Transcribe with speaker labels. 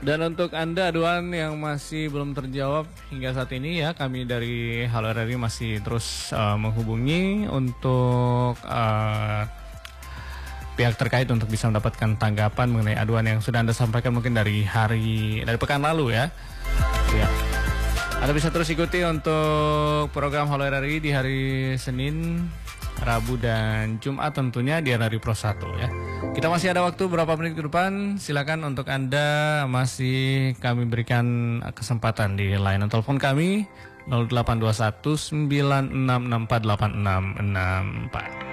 Speaker 1: Dan untuk Anda aduan yang masih belum terjawab hingga saat ini ya, kami dari Halo RRI masih terus menghubungi untuk pihak terkait untuk bisa mendapatkan tanggapan mengenai aduan yang sudah Anda sampaikan mungkin dari pekan lalu ya. Ya. Anda bisa terus ikuti untuk program Halo RRI di hari Senin, Rabu dan Jumat tentunya di RRI Pro 1 ya. Kita masih ada waktu berapa menit ke depan. Silakan untuk Anda masih kami berikan kesempatan di layanan telepon kami 0821 9664 8664.